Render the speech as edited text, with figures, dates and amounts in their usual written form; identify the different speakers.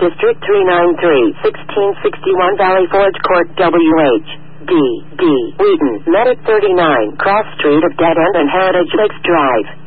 Speaker 1: District 393, 1661 Valley Forge Court, WH. D. Wheaton, Medic 39, Cross Street of Dead End and Heritage Lakes Drive.